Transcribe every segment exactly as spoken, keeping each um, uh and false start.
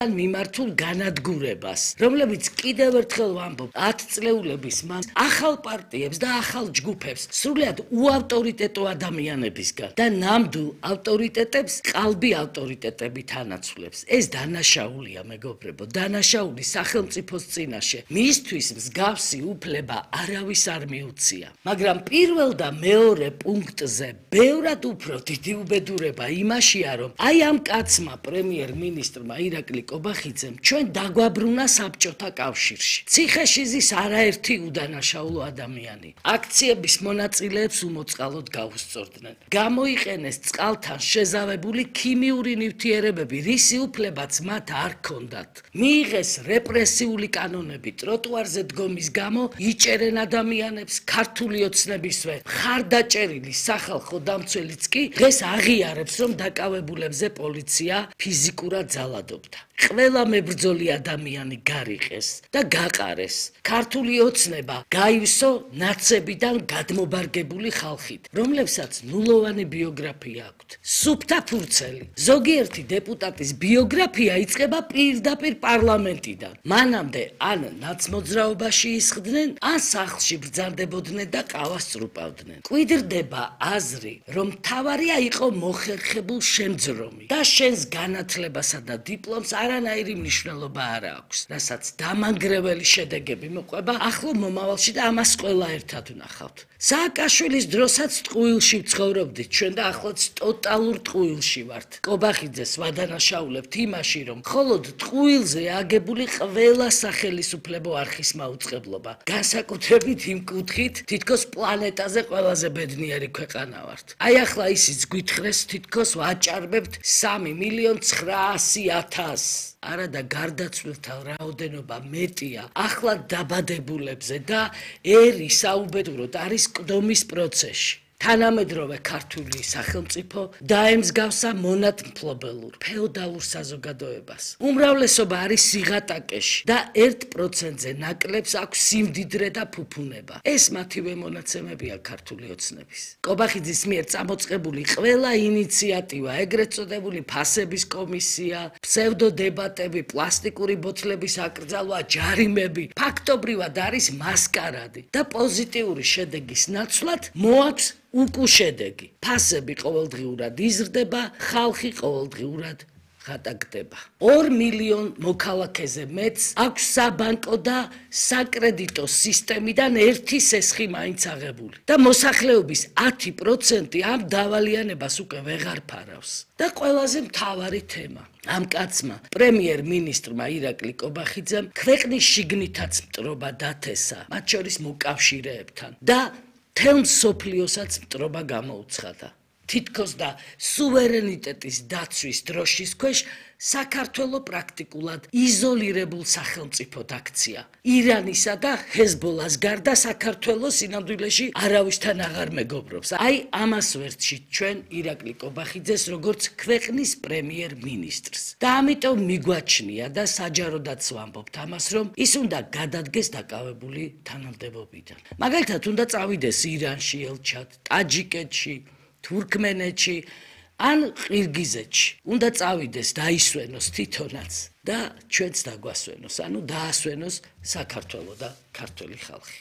მიმართულ განადგურებას, რომლებიც კიდევ ერთხელ ვამბობ, ათწლეულების მან ახალ პარტიებს და ახალ ჯგუფებს სრულიად უავტორიტეტო ადამიანებისგან და ნამდვილ ავტორიტეტებს ყალბი ავტორიტეტებით ანაცვლებს. ეს დანაშაულია, მეგობრებო, დანაშაული სახელმწიფოს წინაშე. მისთვის მსგავსი უფლება არავის არ მიუცია. მაგრამ პირველ და მეორე პუნქტზე ბევრად უფრო დიდი უბედურება იმაშია, რომ აი ამ კაცმა პრემიერ-მინისტრმა ირაკლი კობახიძემ ჩვენ დაგვაბრუნა საბჭოთა კავშირში. ციხეშიზის არაერთი უდანაშაულო ადამიანი აქციების მონაწილეებს უმოწყალოდ გაუსწორდნენ. გამოიყენეს წყალთან შეზავებული ქიმიური ნივთიერებები, რისი უფლებაც მათ არ ჰქონდათ. მიიღეს რეპრესიული კანონები ტროტუარზე დგომის გამო, იჭერენ ადამიანებს, ქართული ოცნებისვე მხარდაჭერილი სახალხო დამცველიც კი დღეს აღიარებს, რომ დაკავებულებზე პოლიცია ფიზიკურად ძალადობდა. ყველა მებრძოლი ადამიანი გარიყეს და გაყარეს. ქართული ოცნება გაივსო ნაცებიდან გადმობარგებული ხალხით, რომლებსაც ნულოვანი ბიოგრაფია აქვთ. სუფთა ფურცელი. ზოგიერთი დეპუტატის ბიოგრაფია იწყება პირდაპირ პარლამენტიდან. მანამდე ან ნაცმოძრაობაში ისხდნენ, ან სახლში ბრძანდებოდნენ და ყავას წრუპავდნენ. კვიდრდება აზრი, რომ მთავარია იყო მოხერხებულ შემძრომი და შენს განათლებასა და დიპლომს არანაირი მნიშვნელობა არ აქვს, რასაც დამანგრეველი შედეგები მოყვება ახლო მომავალში და ამას ყველა ერთად ვნახავთ. სააკაშვილის დროსაც ტყუილში ვცხოვრობდით ჩვენ და ახლაც ტოტალურ ტყუილში ვართ. კობახიძეს ვადანაშაულებთ იმაში, რომ მხოლოდ ტყუილზე აგებული ყველა სახელისუფლებო არხის მაუწყებლობა. განსაკუთრებით იმ კუთხით, თითქოს პლანეტაზე ყველაზე ბედნიერი ქვეყანა ვართ. აი ახლა ისიც გვითხრეს, თითქოს ვაჭარბებთ სამი მილიონ ცხრაასი ათასს. არა და გარდაცვლილთა რაოდენობა მეტია ახლა დაბადებულებზე და ერი საუბედუროდ არის ყდომის პროცესში. თანამედროვე ქართული სახელმწიფო დაემსგავსა მონათმფლობელურ ფეოდალურ საზოგადოებას. უმრავლესობა არის სიღატაკეში და ერთ პროცენტზე ნაკლებს აქვს სიმდიდრე და ფუფუნება. ეს მათივე მონაცემებია ქართული ოცნების. კობახიძის მიერ წამოწყებული ყველა ინიციატივა, ეგრეთ წოდებული ფასების კომისია, ფსევდოდებატები, პლასტიკური ბოთლების აკრძალვა, ჯარიმები, ფაქტობრივად არის მასკარადი და პოზიტიური შედეგის ნაცვლად მოაქვს უკუშედეგი. ფასები ყოველდღიურად იზრდება, ხალხი ყოველდღიურად ხატაკდება. ორ მილიონ მოქალაქეზე მეც აქვს საბანკო და საკრედიტო სისტემიდან ერთი სესხი მაინც აღებული და მოსახლეობის ათი პროცენტი ამ დავალიანებას უკვე ვეღარ ფარავს. და ყველაზე მთავარი თემა. ამ კაცმა, პრემიერ-მინისტრმა ირაკლი კობახიძემ ქვეყნის შიგნითაც მტრობა დათესა, მათ შორის მოკავშირეებთან და თელ მსოფლიოსაც მტრობა გამოუცხადა. თითქოს და სუვერენიტეტის დაცვის დროშის ქვეშ საქართველო პრაქტიკულად იზოლირებულ სახელმწიფოდ აქცია. ირანისა და ჰეზბოლას გარდა საქართველო სინამდვილეში არავისთან აღარ მეგობრობს. აი ამას ვერტში ჩვენ ირაკლი კობახიძეს როგორც ქვეყნის პრემიერ-მინისტრს. და ამიტომ მიგვაჩნია და საჯაროდაც ვამბობთ ამას, რომ ის უნდა გადადგეს დაკავებული თანამდებობიდან. მაგალითად უნდა წავიდეს ირანში ელჩად, ტაჯიკეთში, თურქმენეთში ან ყირგიზეთში. უნდა წავიდეს დაისვენოს თვითონაც და ჩვენც დაგვასვენოს, ანუ დაასვენოს საქართველო და ქართული ხალხი.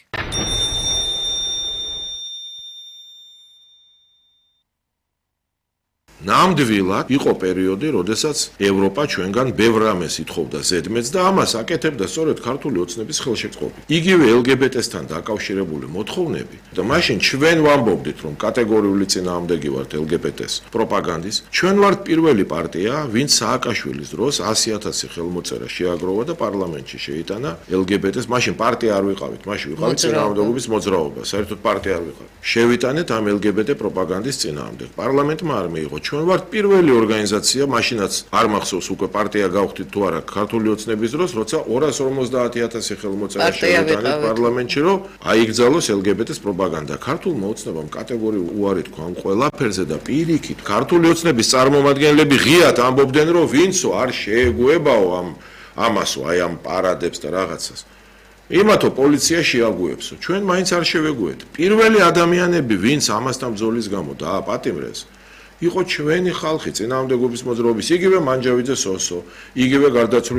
ნამდვილად იყო პერიოდი, როდესაც ევროპა ჩვენგან ბევრ რამეს ითხოვდა ზედმეტს და ამას აკეთებდა სწორედ ქართული ოცნების ხელშეწყობით. იგივე ელ გი ბე ტე-სთან დაკავშირებული მოთხოვნები და მაშინ ჩვენ ვამბობდით, რომ კატეგორიული წინააღმდეგი ვართ ელ გი ბე ტე-ს პროპაგანდის. ჩვენ ვართ პირველი პარტია, ვინც სააკაშვილის დროს ასი ათასი ხელმოწერა შეაგროვა და პარლამენტში შეიტანა ელ გი ბე ტე-ს. მაშინ პარტია არ ვიყავით, მაშინ ვიყავით წინააღმდეგობის მოძრაობა, საერთოდ პარტია არ ვიყავით. შევიტანეთ ამ ელ გი ბე ტე პროპაგანდის წინააღმდეგ. პარლამენტმა არ მიიღო. ჩვენ ვართ პირველი ორგანიზაცია, მაშინაც არ მახსოვს უკვე პარტია გავხდით თუ არა ქართული ოცნების დროს, როცა ორას ორმოცდაათი ათასი ხელმოწერა შევიტანეთ პარლამენტში, რომ აიგზავნოს ელ გი ბე ტე-ს პროპაგანდა. ქართულმა ოცნებამ კატეგორიულ უარი თქვა ამ ყველაფერზე და პირიქით ქართული ოცნების წარმომადგენლები ღიად ამბობდნენ, რომ ვინცო არ შეეგუებაო ამ ამასო, აი ამ პარადებს და რაღაცას. იმათო პოლიცია შეაგუებსო. ჩვენ მაინც არ შევეგუეთ. პირველი ადამიანები, ვინც ამასთან ბრძოლის გამო დააპატიმრეს, იყო ჩვენი ხალხი, წინააღმდეგობის მოძრაობის, იგივე მანჯავიძე სოსო, იგივე გარდაცვლილი